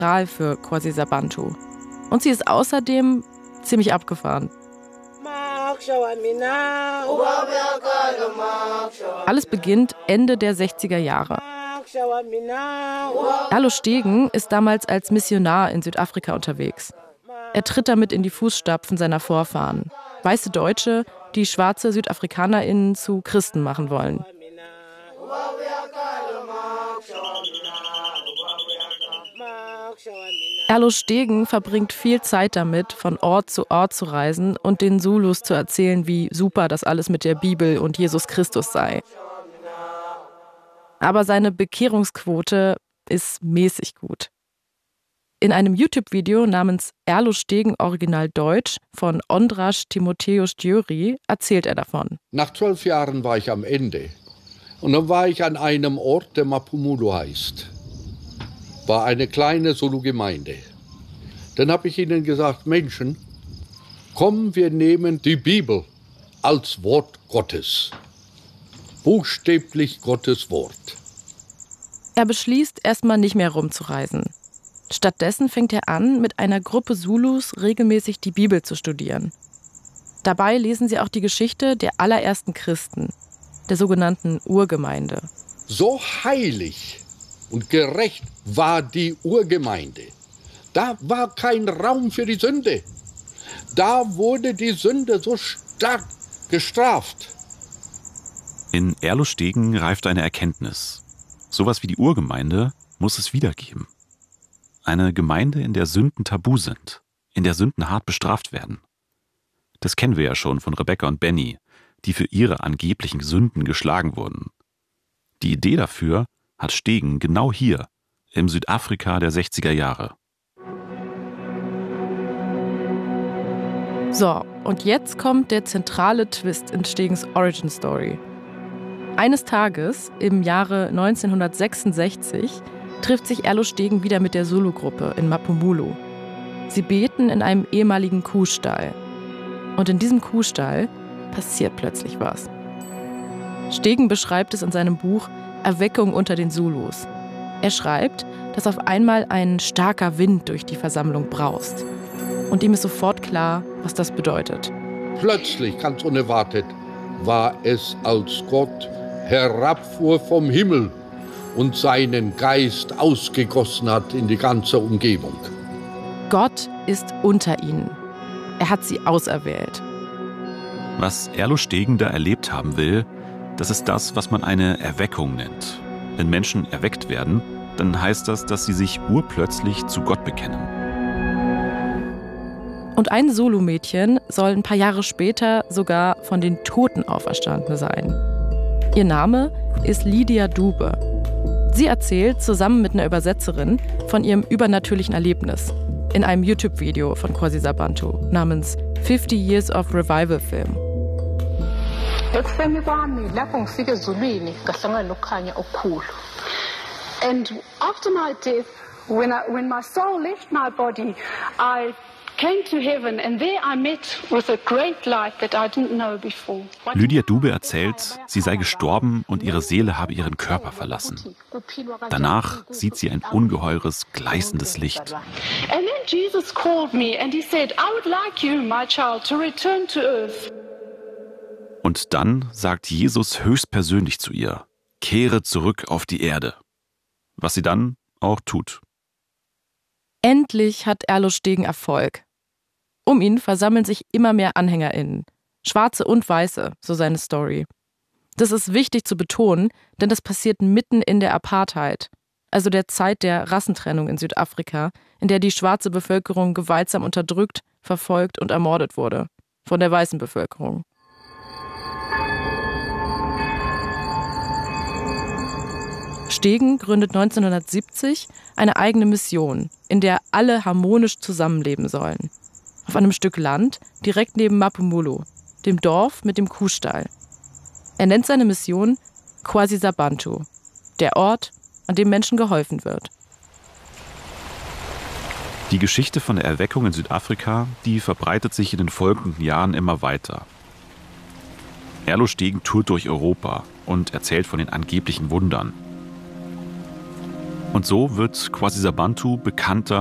zentral für Kwasisabantu. Und sie ist außerdem ziemlich abgefahren. Alles beginnt Ende der 60er Jahre. Erlo Stegen ist damals als Missionar in Südafrika unterwegs. Er tritt damit in die Fußstapfen seiner Vorfahren. Weiße Deutsche, die schwarze SüdafrikanerInnen zu Christen machen wollen. Erlo Stegen verbringt viel Zeit damit, von Ort zu reisen und den Zulus zu erzählen, wie super das alles mit der Bibel und Jesus Christus sei. Aber seine Bekehrungsquote ist mäßig gut. In einem YouTube-Video namens Erlo Stegen Original Deutsch von Ondras Timotheus Djöri erzählt er davon. Nach 12 Jahren war ich am Ende. Und dann war ich an einem Ort, der Maphumulo heißt. War eine kleine Zulu-Gemeinde. Dann habe ich ihnen gesagt, Menschen, komm, wir nehmen die Bibel als Wort Gottes. Buchstäblich Gottes Wort. Er beschließt, erstmal nicht mehr rumzureisen. Stattdessen fängt er an, mit einer Gruppe Zulus regelmäßig die Bibel zu studieren. Dabei lesen sie auch die Geschichte der allerersten Christen, der sogenannten Urgemeinde. So heilig und gerecht war die Urgemeinde. Da war kein Raum für die Sünde. Da wurde die Sünde so stark gestraft. In Erlo Stegen reift eine Erkenntnis. Sowas wie die Urgemeinde muss es wieder geben. Eine Gemeinde, in der Sünden tabu sind, in der Sünden hart bestraft werden. Das kennen wir ja schon von Rebecca und Benny, die für ihre angeblichen Sünden geschlagen wurden. Die Idee dafür hat Stegen genau hier, im Südafrika der 60er Jahre. So, und jetzt kommt der zentrale Twist in Stegens Origin Story. Eines Tages, im Jahre 1966, trifft sich Erlo Stegen wieder mit der Zulu-Gruppe in Maphumulo. Sie beten in einem ehemaligen Kuhstall. Und in diesem Kuhstall passiert plötzlich was. Stegen beschreibt es in seinem Buch Erweckung unter den Zulus. Er schreibt, dass auf einmal ein starker Wind durch die Versammlung braust. Und ihm ist sofort klar, was das bedeutet. Plötzlich, ganz unerwartet, war es, als Gott herabfuhr vom Himmel und seinen Geist ausgegossen hat in die ganze Umgebung. Gott ist unter ihnen. Er hat sie auserwählt. Was Erlo Stegen da erlebt haben will, das ist das, was man eine Erweckung nennt. Wenn Menschen erweckt werden, dann heißt das, dass sie sich urplötzlich zu Gott bekennen. Und ein Zulu-Mädchen soll ein paar Jahre später sogar von den Toten auferstanden sein. Ihr Name ist Lydia Dube. Sie erzählt zusammen mit einer Übersetzerin von ihrem übernatürlichen Erlebnis in einem YouTube-Video von Kwasisabantu namens 50 Years of Revival Film. And after my death, when my soul left my body, I came to heaven and there I met with a great light that I didn't know before. Lydia Dube erzählt, sie sei gestorben und ihre Seele habe ihren Körper verlassen. Danach sieht sie ein ungeheures, gleißendes Licht. And then Jesus called me and he said, I would like you, my child, to return to earth. Und dann sagt Jesus höchstpersönlich zu ihr, kehre zurück auf die Erde. Was sie dann auch tut. Endlich hat Erlo Stegen Erfolg. Um ihn versammeln sich immer mehr AnhängerInnen. Schwarze und Weiße, so seine Story. Das ist wichtig zu betonen, denn das passiert mitten in der Apartheid, also der Zeit der Rassentrennung in Südafrika, in der die schwarze Bevölkerung gewaltsam unterdrückt, verfolgt und ermordet wurde. Von der weißen Bevölkerung. Stegen gründet 1970 eine eigene Mission, in der alle harmonisch zusammenleben sollen. Auf einem Stück Land direkt neben Maphumulo, dem Dorf mit dem Kuhstall. Er nennt seine Mission Kwasisabantu, der Ort, an dem Menschen geholfen wird. Die Geschichte von der Erweckung in Südafrika, die verbreitet sich in den folgenden Jahren immer weiter. Erlo Stegen tourt durch Europa und erzählt von den angeblichen Wundern. Und so wird Kwasisabantu bekannter